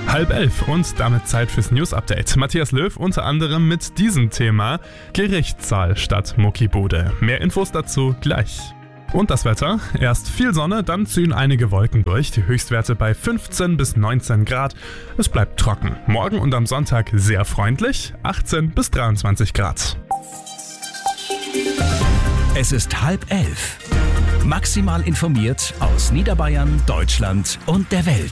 10:30 und damit Zeit fürs News-Update. Matthias Löw unter anderem mit diesem Thema: Gerichtssaal statt Muckibude. Mehr Infos dazu gleich. Und das Wetter: erst viel Sonne, dann ziehen einige Wolken durch. Die Höchstwerte bei 15 bis 19 Grad. Es bleibt trocken. Morgen und am Sonntag sehr freundlich, 18 bis 23 Grad. Es ist 10:30. Maximal informiert aus Niederbayern, Deutschland und der Welt.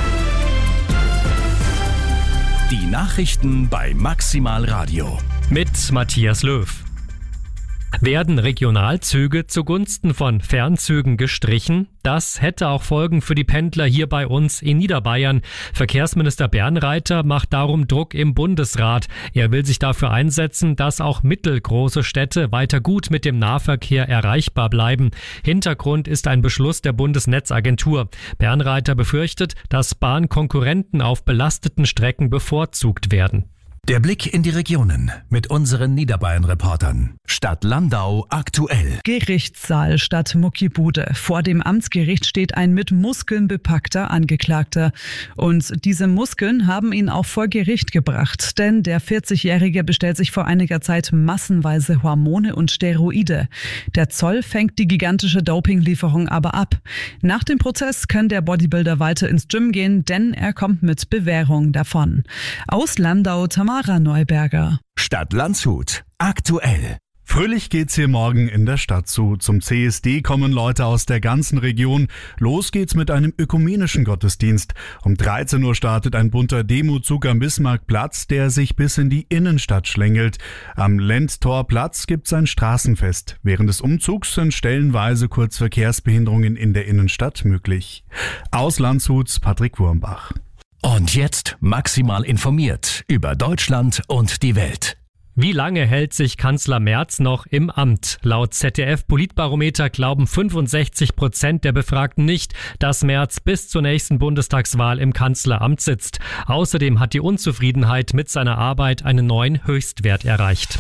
Die Nachrichten bei Maximal Radio. Mit Matthias Löw. Werden Regionalzüge zugunsten von Fernzügen gestrichen? Das hätte auch Folgen für die Pendler hier bei uns in Niederbayern. Verkehrsminister Bernreiter macht darum Druck im Bundesrat. Er will sich dafür einsetzen, dass auch mittelgroße Städte weiter gut mit dem Nahverkehr erreichbar bleiben. Hintergrund ist ein Beschluss der Bundesnetzagentur. Bernreiter befürchtet, dass Bahnkonkurrenten auf belasteten Strecken bevorzugt werden. Der Blick in die Regionen mit unseren Niederbayern-Reportern. Stadt Landau aktuell. Gerichtssaal statt Muckibude. Vor dem Amtsgericht steht ein mit Muskeln bepackter Angeklagter. Und diese Muskeln haben ihn auch vor Gericht gebracht. Denn der 40-Jährige bestellt sich vor einiger Zeit massenweise Hormone und Steroide. Der Zoll fängt die gigantische Dopinglieferung aber ab. Nach dem Prozess kann der Bodybuilder weiter ins Gym gehen, denn er kommt mit Bewährung davon. Aus Landau, Tamara Neuberger. Stadt Landshut aktuell. Fröhlich geht's hier morgen in der Stadt zu. Zum CSD kommen Leute aus der ganzen Region. Los geht's mit einem ökumenischen Gottesdienst. Um 13 Uhr startet ein bunter Demozug am Bismarckplatz, der sich bis in die Innenstadt schlängelt. Am Lendtorplatz gibt's ein Straßenfest. Während des Umzugs sind stellenweise Kurzverkehrsbehinderungen in der Innenstadt möglich. Aus Landshuts Patrick Wurmbach. Und jetzt maximal informiert über Deutschland und die Welt. Wie lange hält sich Kanzler Merz noch im Amt? Laut ZDF-Politbarometer glauben 65% der Befragten nicht, dass Merz bis zur nächsten Bundestagswahl im Kanzleramt sitzt. Außerdem hat die Unzufriedenheit mit seiner Arbeit einen neuen Höchstwert erreicht.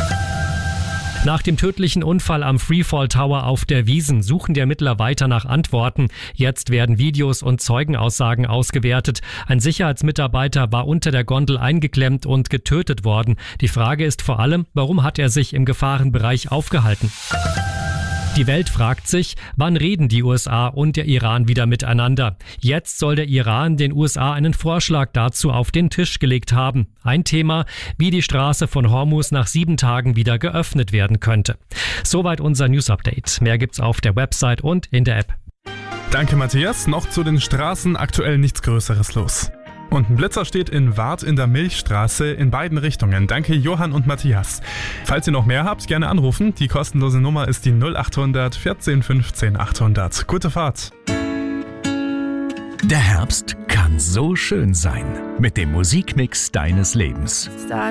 Nach dem tödlichen Unfall am Freefall Tower auf der Wiesn suchen die Ermittler weiter nach Antworten. Jetzt werden Videos und Zeugenaussagen ausgewertet. Ein Sicherheitsmitarbeiter war unter der Gondel eingeklemmt und getötet worden. Die Frage ist vor allem, warum hat er sich im Gefahrenbereich aufgehalten? Die Welt fragt sich, wann reden die USA und der Iran wieder miteinander? Jetzt soll der Iran den USA einen Vorschlag dazu auf den Tisch gelegt haben. Ein Thema, wie die Straße von Hormuz nach 7 Tagen wieder geöffnet werden könnte. Soweit unser News-Update. Mehr gibt's auf der Website und in der App. Danke Matthias, noch zu den Straßen aktuell nichts Größeres los. Und ein Blitzer steht in Warth in der Milchstraße in beiden Richtungen. Danke Johann und Matthias. Falls ihr noch mehr habt, gerne anrufen. Die kostenlose Nummer ist die 0800 14 15 800. Gute Fahrt. Der Herbst kann so schön sein. Mit dem Musikmix deines Lebens.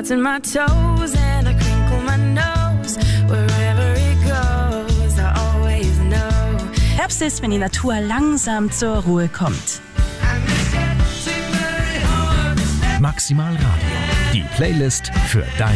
Herbst ist, wenn die Natur langsam zur Ruhe kommt. Maximal Radio. Die Playlist für dein